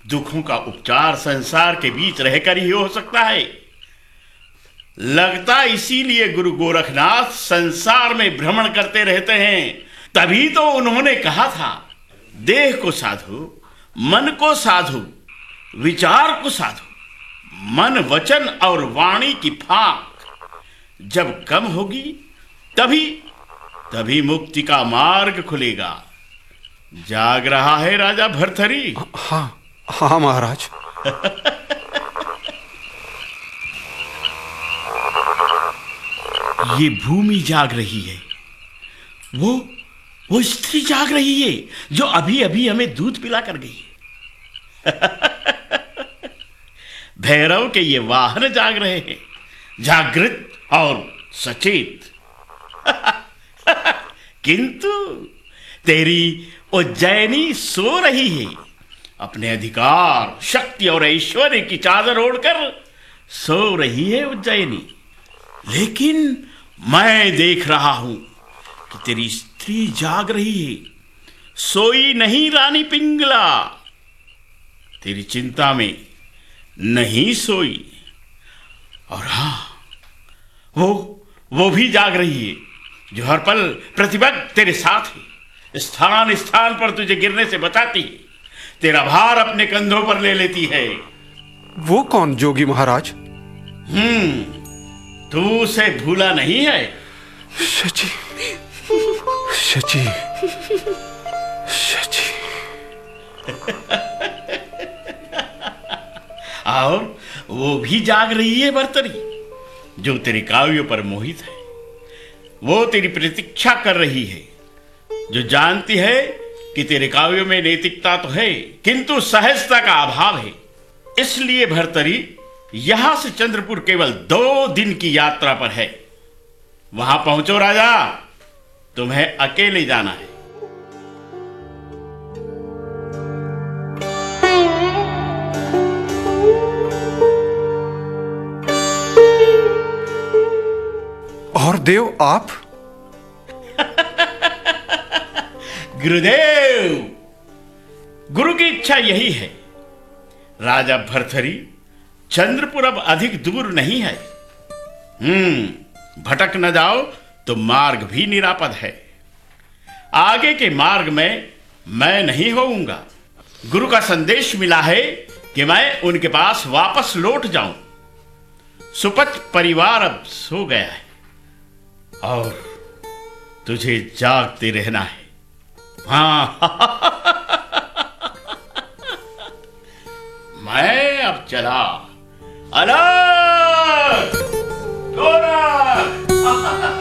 दुखों का उपचार संसार के बीच रहकर ही हो सकता है। लगता इसीलिए गुरु गोरखनाथ संसार में भ्रमण करते रहते हैं। तभी तो उन्होंने कहा था, देह को साधो, मन को साधो, विचार को साधो। मन, वचन और वाणी की फाक जब कम होगी तभी मुक्ति का मार्ग खुलेगा। जाग रहा है राजा भर्तहरि? हाँ महाराज। ये भूमि जाग रही है। वो स्त्री जाग रही है जो अभी अभी हमें दूध पिला कर गई। भैरव के ये वाहन जाग रहे हैं, जागृत और सचेत। किंतु तेरी उज्जैनी सो रही है, अपने अधिकार, शक्ति और ऐश्वर्य की चादर ओढ़कर सो रही है उज्जैनी। लेकिन मैं देख रहा हूं कि तेरी स्त्री जाग रही है, सोई नहीं रानी पिंगला। तेरी चिंता में नहीं सोई। और हाँ, वो भी जाग रही है जो हर पल प्रतिबद्ध तेरे साथ है, स्थान स्थान पर तुझे गिरने से बचाती है, तेरा भार अपने कंधों पर ले लेती है। वो कौन जोगी महाराज? तू उसे भूला नहीं है? शची, शची, शची। और वो भी जाग रही है भर्तरी, जो तेरे काव्यों पर मोहित है। वो तेरी प्रतीक्षा कर रही है, जो जानती है कि तेरे काव्यों में नैतिकता तो है किंतु सहजता का अभाव है। इसलिए भर्तरी यहां से चंद्रपुर केवल 2 दिन की यात्रा पर है। वहां पहुंचो राजा, तुम्हें अकेले जाना है। और देव आप? गुरुदेव, गुरु की इच्छा यही है। राजा भर्तहरि, चंद्रपुर अब अधिक दूर नहीं है। भटक न जाओ तो मार्ग भी निरापद है। आगे के मार्ग में मैं नहीं होऊंगा। गुरु का संदेश मिला है कि मैं उनके पास वापस लौट जाऊं। सुपथ परिवार अब सो गया है और तुझे जागते रहना है। हाँ। मैं अब चला। अलग।